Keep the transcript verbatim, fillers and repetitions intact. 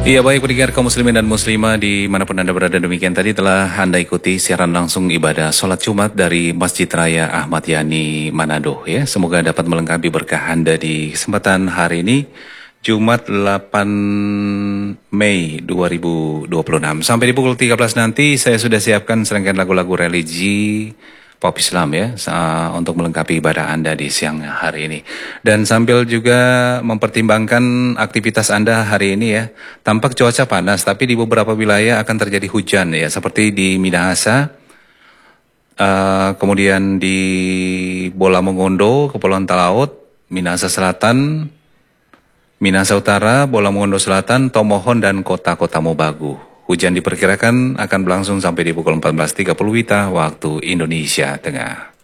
Iya baik pendengar kaum muslimin dan muslimah dimanapun Anda berada, demikian tadi telah Anda ikuti siaran langsung ibadah sholat Jumat dari Masjid Raya Ahmad Yani Manado ya. Semoga dapat melengkapi berkah Anda di kesempatan hari ini Jumat delapan Mei dua ribu dua puluh enam. Sampai di pukul tiga belas nanti saya sudah siapkan serangkaian lagu-lagu religi pop Islam ya untuk melengkapi ibadah Anda di siang hari ini. Dan sambil juga mempertimbangkan aktivitas Anda hari ini ya. Tampak cuaca panas tapi di beberapa wilayah akan terjadi hujan ya, seperti di Minahasa, uh, kemudian di Bola Mongondo, Kepulauan Talaut, Minahasa Selatan, Minahasa Utara, Bola Mongondo Selatan, Tomohon dan kota-kota Mobagu. Hujan diperkirakan akan berlangsung sampai di pukul empat belas tiga puluh W I T A waktu Indonesia Tengah.